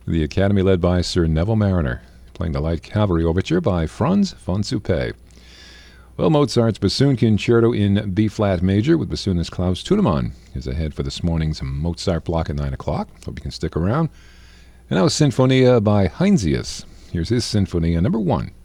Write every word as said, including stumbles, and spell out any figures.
The Academy led by Sir Neville Mariner, playing the Light Cavalry Overture by Franz von Suppé. Well, Mozart's Bassoon Concerto in B-flat major with bassoonist Klaus Tunemann is ahead for this morning's Mozart block at nine o'clock. Hope you can stick around. And now Sinfonia by Heinsius. Here's his Sinfonia number one.